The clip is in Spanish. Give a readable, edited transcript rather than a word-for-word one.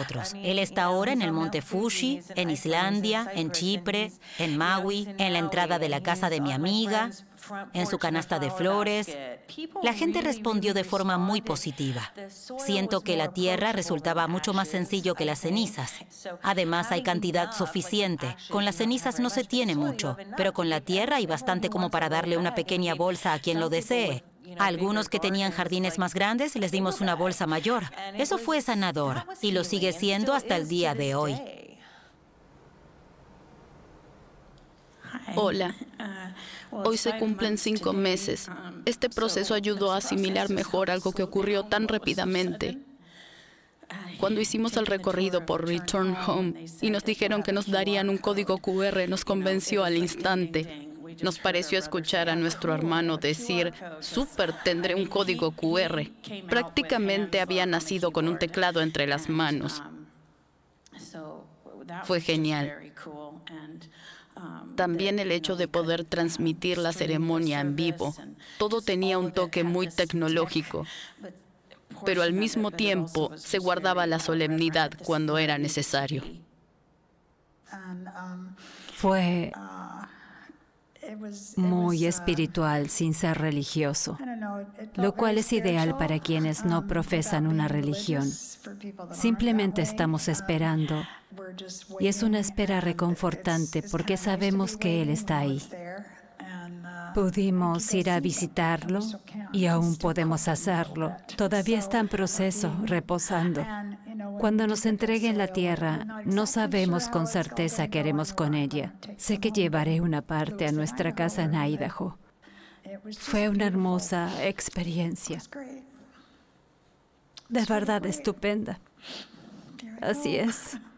nosotros. Él está ahora en el monte Fuji, en Islandia, en Chipre, en Maui, en la entrada de la casa de mi amiga, en su canasta de flores. La gente respondió de forma muy positiva. Siento que la tierra resultaba mucho más sencillo que las cenizas. Además, hay cantidad suficiente. Con las cenizas no se tiene mucho, pero con la tierra hay bastante como para darle una pequeña bolsa a quien lo desee. A algunos que tenían jardines más grandes les dimos una bolsa mayor. Eso fue sanador y lo sigue siendo hasta el día de hoy. Hola. Hoy se cumplen 5 meses. Este proceso ayudó a asimilar mejor algo que ocurrió tan rápidamente. Cuando hicimos el recorrido por Return Home y nos dijeron que nos darían un código QR, nos convenció al instante. Nos pareció escuchar a nuestro hermano decir, «Súper, tendré un código QR». Prácticamente había nacido con un teclado entre las manos. Fue genial. También el hecho de poder transmitir la ceremonia en vivo. Todo tenía un toque muy tecnológico, pero al mismo tiempo se guardaba la solemnidad cuando era necesario. Fue muy espiritual sin ser religioso, lo cual es ideal para quienes no profesan una religión. Simplemente estamos esperando, y es una espera reconfortante porque sabemos que Él está ahí. Pudimos ir a visitarlo y aún podemos hacerlo. Todavía está en proceso, reposando. Cuando nos entreguen la tierra, no sabemos con certeza qué haremos con ella. Sé que llevaré una parte a nuestra casa en Idaho. Fue una hermosa experiencia. De verdad estupenda. Así es.